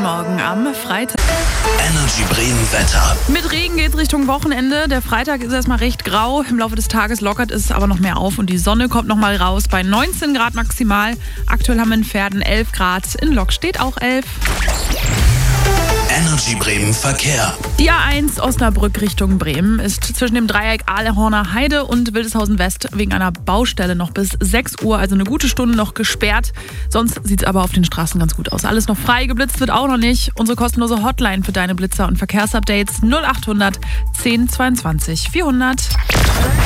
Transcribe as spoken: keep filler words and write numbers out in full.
Morgen am Freitag. Energy Bremen Wetter. Mit Regen geht's Richtung Wochenende. Der Freitag ist erstmal recht grau. Im Laufe des Tages lockert es aber noch mehr auf und die Sonne kommt noch mal raus bei neunzehn Grad maximal. Aktuell haben wir in Pferden elf Grad. In Lok steht auch elf. Energy Bremen Verkehr. Die A eins Osnabrück Richtung Bremen ist zwischen dem Dreieck Ahlehorner Heide und Wildeshausen West wegen einer Baustelle noch bis sechs Uhr, also eine gute Stunde noch gesperrt. Sonst sieht es aber auf den Straßen ganz gut aus. Alles noch frei, geblitzt wird auch noch nicht. Unsere kostenlose Hotline für deine Blitzer und Verkehrsupdates null acht hundert zehn zweiundzwanzig vierhundert.